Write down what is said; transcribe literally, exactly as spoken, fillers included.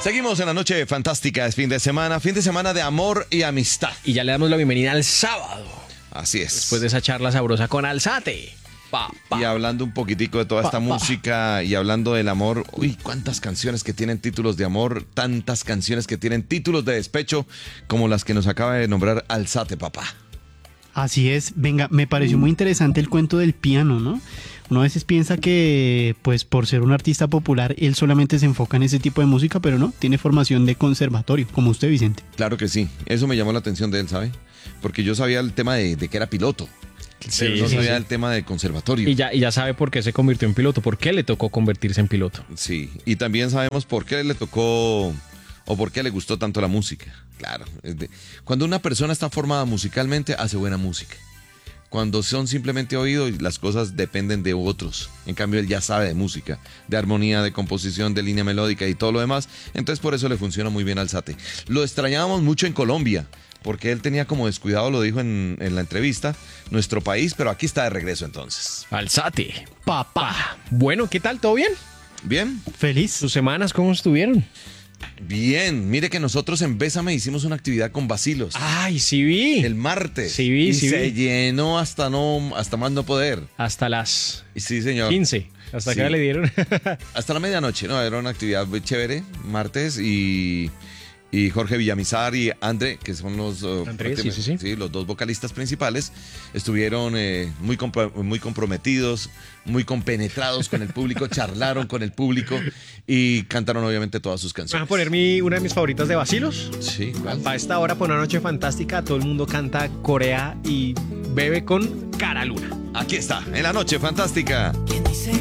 Seguimos en la noche fantástica, es fin de semana, fin de semana de amor y amistad. Y ya le damos la bienvenida al sábado. Así es. Después de esa charla sabrosa con Alzate. Pa, pa. Y hablando un poquitico de toda Pa, esta pa. música y hablando del amor, uy, cuántas canciones que tienen títulos de amor, tantas canciones que tienen títulos de despecho, como las que nos acaba de nombrar Alzate, papá. Así es, venga, me pareció muy interesante el cuento del piano, ¿no? Uno a veces piensa que, pues por ser un artista popular, él solamente se enfoca en ese tipo de música, pero no, tiene formación de conservatorio, como usted, Vicente. Claro que sí, eso me llamó la atención de él, ¿sabe? Porque yo sabía el tema de, de que era piloto, Sí, pero no sí, sabía sí. el tema de conservatorio. Y ya, y ya sabe por qué se convirtió en piloto, por qué le tocó convertirse en piloto. Sí, y también sabemos por qué le tocó o por qué le gustó tanto la música. Claro, es de- cuando una persona está formada musicalmente, hace buena música. Cuando son simplemente oídos, las cosas dependen de otros. En cambio, él ya sabe de música, de armonía, de composición, de línea melódica y todo lo demás. Entonces, por eso le funciona muy bien Alzate. Lo extrañábamos mucho en Colombia, porque él tenía como descuidado, lo dijo en, en la entrevista, nuestro país, pero aquí está de regreso entonces. Alzate. Papá. Bueno, ¿qué tal? ¿Todo bien? ¿Bien? Feliz. ¿Sus semanas cómo estuvieron? Bien. Mire que nosotros en Bésame hicimos una actividad con Bacilos. Ay, sí vi. El martes. Sí vi, y sí se vi. llenó hasta no, hasta más no poder. Hasta las Y sí, señor. quince. Hasta Sí. acá le dieron. Hasta la medianoche, ¿no? Era una actividad muy chévere, martes, y, y Jorge Villamizar y André, que son los, uh, Andrés, sí, sí, sí. los dos vocalistas principales, estuvieron eh, muy, compro- muy comprometidos, muy compenetrados con el público, charlaron con el público y cantaron obviamente todas sus Van a canciones. poner mi, una de mis favoritas de Bacilos. Sí, ¿cuál? Para esta hora, por una noche fantástica, todo el mundo canta Corea y bebe con Cara Luna. Aquí está, en la noche fantástica. ¿Quién dice